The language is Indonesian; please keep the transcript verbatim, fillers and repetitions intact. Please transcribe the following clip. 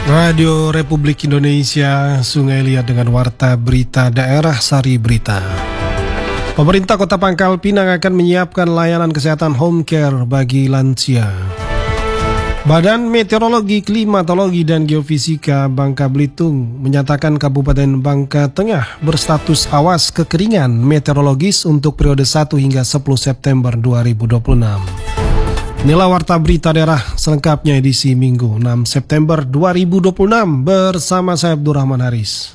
Radio Republik Indonesia, Sungai Liat dengan Warta Berita Daerah Sari Berita. Pemerintah Kota Pangkal Pinang akan menyiapkan layanan kesehatan home care bagi lansia. Badan Meteorologi, Klimatologi, dan Geofisika Bangka Belitung menyatakan Kabupaten Bangka Tengah berstatus awas kekeringan meteorologis untuk periode satu hingga sepuluh September dua ribu dua puluh enam. Inilah Warta Berita Daerah selengkapnya edisi Minggu enam September dua ribu dua puluh enam bersama saya Abdurrahman Haris.